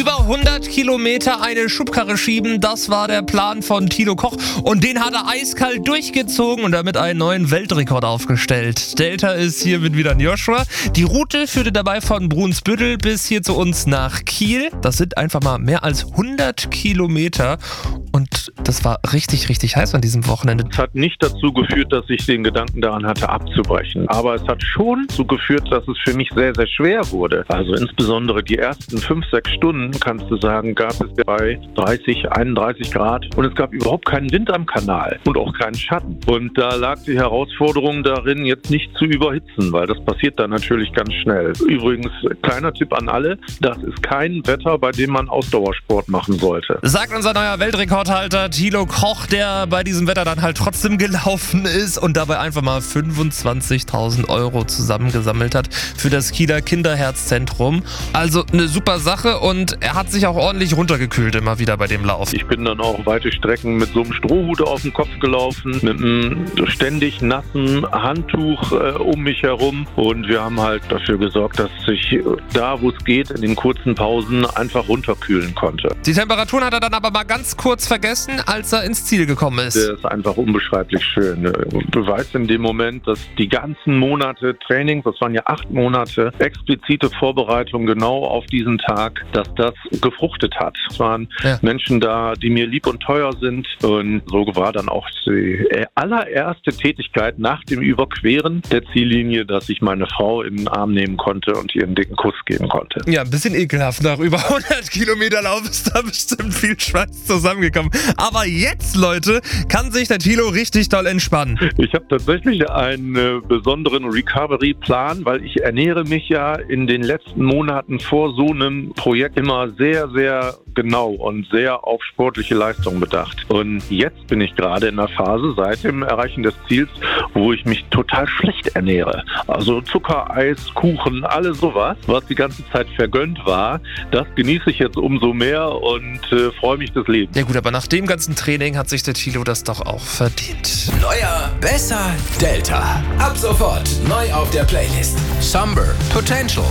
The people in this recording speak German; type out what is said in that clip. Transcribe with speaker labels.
Speaker 1: Über 100 Kilometer eine Schubkarre schieben, das war der Plan von Thilo Koch und den hat er eiskalt durchgezogen und damit einen neuen Weltrekord aufgestellt. Delta ist hier mit wieder in Joshua. Die Route führte dabei von Brunsbüttel bis hier zu uns nach Kiel. Das sind einfach mal mehr als 100 Kilometer und das war richtig, richtig heiß an diesem Wochenende.
Speaker 2: Es hat nicht dazu geführt, dass ich den Gedanken daran hatte, abzubrechen. Aber es hat schon dazu geführt, dass es für mich sehr, sehr schwer wurde. Also insbesondere die ersten 5-6 Stunden, kannst du sagen, gab es bei 30, 31 Grad und es gab überhaupt keinen Wind am Kanal und auch keinen Schatten. Und da lag die Herausforderung darin, jetzt nicht zu überhitzen, weil das passiert dann natürlich ganz schnell. Übrigens, kleiner Tipp an alle, das ist kein Wetter, bei dem man Ausdauersport machen sollte.
Speaker 1: Sagt unser neuer Weltrekordhalter Thilo Koch, der bei diesem Wetter dann halt trotzdem gelaufen ist und dabei einfach mal 25.000 € zusammengesammelt hat für das Kieler Kinderherzzentrum. Also eine super Sache und er hat sich auch ordentlich runtergekühlt immer wieder bei dem Lauf.
Speaker 2: Ich bin dann auch weite Strecken mit so einem Strohhut auf dem Kopf gelaufen, mit einem ständig nassen Handtuch um mich herum und wir haben halt dafür gesorgt, dass ich da, wo es geht, in den kurzen Pausen einfach runterkühlen konnte.
Speaker 1: Die Temperaturen hat er dann aber mal ganz kurz vergessen, als er ins Ziel gekommen ist.
Speaker 2: Der ist einfach unbeschreiblich schön. Beweist in dem Moment, dass die ganzen Monate Training, das waren ja 8 Monate, explizite Vorbereitung genau auf diesen Tag, dass das gefruchtet hat. Es waren Menschen da, die mir lieb und teuer sind und so war dann auch die allererste Tätigkeit nach dem Überqueren der Ziellinie, dass ich meine Frau in den Arm nehmen konnte und ihr einen dicken Kuss geben konnte.
Speaker 1: Ja, ein bisschen ekelhaft. Nach über 100 Kilometer Lauf ist da bestimmt viel Schweiß zusammengekommen. Aber jetzt, Leute, kann sich der Thilo richtig doll entspannen.
Speaker 2: Ich habe tatsächlich einen besonderen Recovery-Plan, weil ich ernähre mich ja in den letzten Monaten vor so einem Projekt immer sehr, sehr genau und sehr auf sportliche Leistung bedacht. Und jetzt bin ich gerade in der Phase seit dem Erreichen des Ziels, wo ich mich total schlecht ernähre. Also Zucker, Eis, Kuchen, alles sowas, was die ganze Zeit vergönnt war, das genieße ich jetzt umso mehr und freue mich des Lebens.
Speaker 1: Ja gut, aber nach dem ganzen Training hat sich der Thilo das doch auch verdient.
Speaker 3: Neuer, besser, Delta. Ab sofort neu auf der Playlist. Somber, Potential